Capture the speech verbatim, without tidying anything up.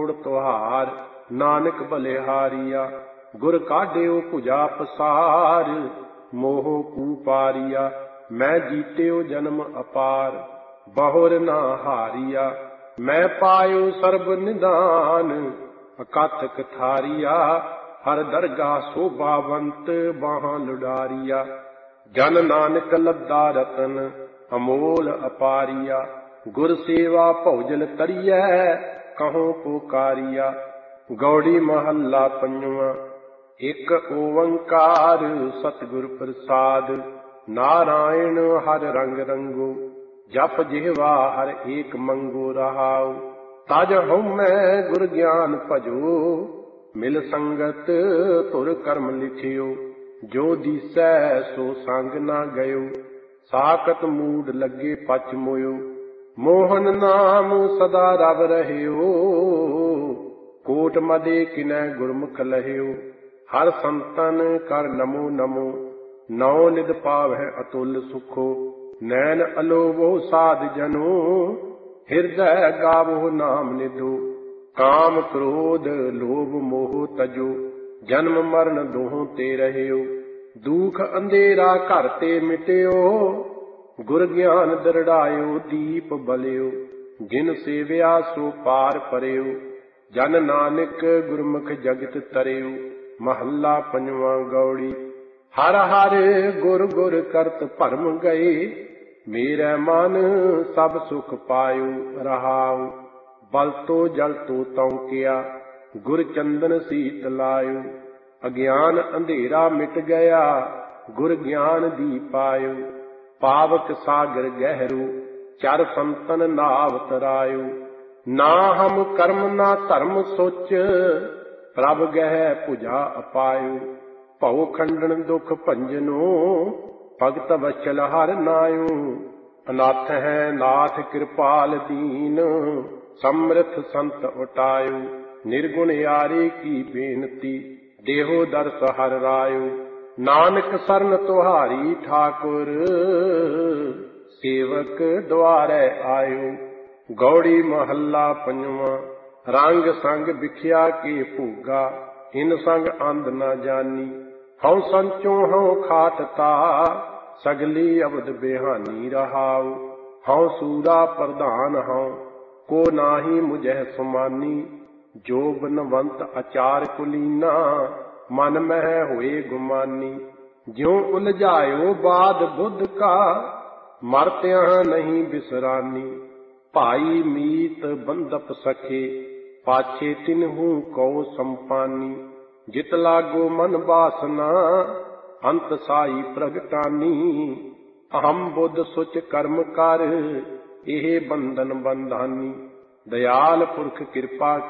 ਤੋੜ ਤੁਹਾਰ, ਨਾਨਕ ਬਲਿਹਾਰੀਆ। ਗੁਰ ਕਾਢਿਓ ਭੁਜਾ ਪਸਾਰ, ਮੋਹ ਕੂਪਾਰੀਆ। ਮੈਂ ਜੀਤਿਓ ਜਨਮ ਅਪਾਰ, ਬਹੁਰ ਨਾ ਹਾਰੀਆ। ਮੈਂ ਪਾਇਓ ਸਰਬ ਨਿਦਾਨ, ਅਕਾਥਕ ਥਾਰੀਆ। ਹਰ ਦਰਗਾਹ ਸੋਭਾਵੰਤ, ਬਾਹਾਂ ਲੁਡਾਰੀਆ। ਜਨ ਨਾਨਕ ਲੱਦਾ ਰਤਨ, ਅਮੋਲ ਅਪਾਰੀਆ। ਗੁਰ ਸੇਵਾ ਭਉਜਲ ਤਰੀਐ, ਕਹੋ ਪੁਕਾਰੀਆ। ਗੌੜੀ ਮਹੱਲਾ ਪੰਜਵਾਂ। ਇੱਕ ਓੰਕਾਰ ਸਤਿਗੁਰ ਪ੍ਰਸਾਦ, ਨਾਰਾਇਣ ਹਰਿ ਰੰਗ ਰੰਗੋ। ਜਪ ਜਿਹਵਾ ਹਰ ਏਕ ਮੰਗੋ ਰਹਾਉ, ਤਜ ਹਉਮੈ ਗੁਰ ਗਿਆਨ ਭਜੋ। ਮਿਲ ਸੰਗਤ ਧੁਰ ਕਰਮ ਲਿਖਿਓ, ਜੋ ਦੀਸੈ ਸੋ ਸੰਗ ਨਾ ਗਇਓ। ਸਾਕਤ ਮੂਡ ਲੱਗੇ ਪਚ ਮੋਇਓ, ਮੋਹਨ ਨਾਮ ਸਦਾ ਰਵ ਰਹਿਓ। ਕੋਟ ਮਦੇ ਕਿਨੈ ਗੁਰਮੁਖ ਲਹਿਓ, ਹਰ ਸੰਤਨ ਕਰ ਨਮੋ ਨਮੋ। ਨੌ ਨਿਧ ਪਾਵਹਿ ਅਤੁਲ ਸੁਖੋ, ਨੈਣ ਅਲੋਵੋ ਸਾਧ ਜਨੋ। ਹਿਰਦੈ ਗਾਵੋ ਨਾਮ ਨਿਧੋ, ਕਾਮ ਕ੍ਰੋਧ ਲੋਭ ਮੋਹ ਤਜੋ। ਜਨਮ ਮਰਨ ਦੋਹਾਂ ਤੇ ਰਹਿਓ, ਦੁਖ ਅੰਧੇਰਾ ਘਰ ਤੇ ਮਿਟਿਓ। ਗੁਰ ਗਿਆਨ ਦਰੜਾਇਓ, ਦੀਪ ਬਲਿਓ। ਜਿਨ ਸੇਵਿਆ ਸੋ ਪਾਰ ਪਰਿਓ, ਜਨ ਨਾਨਕ ਗੁਰਮੁਖ ਜਗਤ ਤਰਿਓ। ਮਹੱਲਾ ਪੰਜਵਾਂ। ਗੌੜੀ ਹਰ ਹਰ ਗੁਰ ਗੁਰ ਕਰਤ ਭਰਮ ਗਏ, ਮੇਰਾ ਮਨ ਸਭ ਸੁਖ ਪਾਇਓ ਰਹਾਉ। ਬਲ ਤੋ ਜਲ ਤੋ ਤੌਂਕਿਆ, ਗੁਰ ਚੰਦਨ ਸੀਤ ਲਾਇਓ। ਅਗਿਆਨ ਅੰਧੇਰਾ ਮਿਟ ਗਿਆ, ਗੁਰ ਗਿਆਨ ਦੀਪ ਆਇਓ। ਪਾਵਕ ਸਾਗਰ ਗਹਿਰੋ, ਚਰ ਸੰਤਨ ਨਾਵ ਤਰਾਇਓ। ਨਾ ਹਮ ਕਰਮ ਨਾ ਧਰਮ ਸੋਚ, ਪ੍ਰਭ ਗਹਿ ਭੁਜਾ ਅਪਾਇਓ। ਭਉ ਖੰਡਨ ਦੁਖ ਭੰਜਨੋ, ਭਗਤ ਵਚਲ ਹਰਿ ਨਾਇਓ। ਅਨਾਥ ਹੈ ਨਾਥ ਕਿਰਪਾਲ ਦੀਨ, ਸਮਰਥ ਸੰਤ ਉਟਾਇਓ। ਨਿਰਗੁਣ ਯਾਰੇ ਕੀ ਬੇਨਤੀ, ਦੇਹੋ ਦਰਸ ਹਰਿ ਰਾਇਓ। ਨਾਨਕ ਸਰਨ ਤੁਹਾਰੀ ਠਾਕੁਰ, ਸੇਵਕ ਦੁਆਰੈ ਆਇਓ। ਗੌੜੀ ਮਹੱਲਾ ਪੰਜਵਾਂ। ਰੰਗ ਸੰਗ ਵਿਖਿਆ ਕੇ ਭੋਗਾ, ਇਨ ਸੰਗ ਅੰਧ ਨਾ ਜਾਨੀ। ਹਉ ਸੰਚੋ ਹਉ ਖਾਟਤਾ, ਸਗਲੀ ਅਬਦ ਬਿਹਾਨੀ ਰਹਾਉ। ਹਉ ਸੂਰਾ ਪ੍ਰਧਾਨ ਹਉ, ਕੋ ਨਾਹੀ ਮੁਝੈ ਸਮਾਨੀ। ਜੋ ਬਨਵੰਤ ਆਚਾਰ ਕੁਲੀਨਾ, ਮਨ ਮਹਿ ਹੋਏ ਗੁਮਾਨੀ। ਜਿਉ ਉਲਝਾਇਓ ਬਾਦ ਬੁੱਧ ਕਾ, ਮਰਤਿਆਂ ਨਹੀਂ ਬਿਸਰਾਨੀ। ਭਾਈ ਮੀਤ ਬੰਧਪ ਸਖੇ, ਪਾਛੇ ਤਿਨਹੂ ਕਉ ਸੰਪਾਨੀ। ਜਿਤ ਲਾਗੋ ਮਨ ਬਾਸਨਾ, ਅੰਤ ਸਾਈ ਪ੍ਰਗਟਾਨੀ। ਅਹੰ ਬੁੱਧ ਸੁਚ ਕਰਮ ਕਰ, ਇਹ ਬੰਧਨ ਬੰਧਾਨੀ। ਦਇਆਲ ਪੁਰਖ ਕਿਰਪਾ